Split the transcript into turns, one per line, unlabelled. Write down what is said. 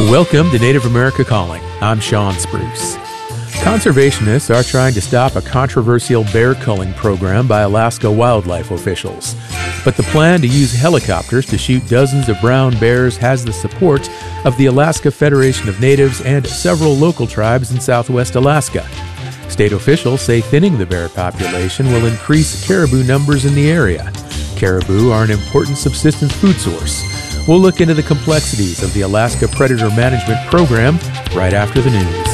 Welcome to Native America Calling. I'm Sean Spruce. Conservationists are trying to stop a controversial bear culling program by Alaska wildlife officials. But the plan to use helicopters to shoot dozens of brown bears has the support of the Alaska Federation of Natives and several local tribes in southwest Alaska. State officials say thinning the bear population will increase caribou numbers in the area. Caribou are an important subsistence food source. We'll look into the complexities of the Alaska Predator Management Program right after the news.